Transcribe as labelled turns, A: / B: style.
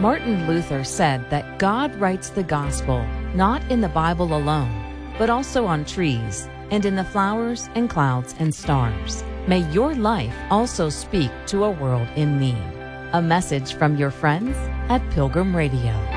A: Martin Luther said that God writes the gospel not in the Bible alone, but also on trees and in the flowers and clouds and stars. May your life also speak to a world in need. A message from your friends at Pilgrim Radio.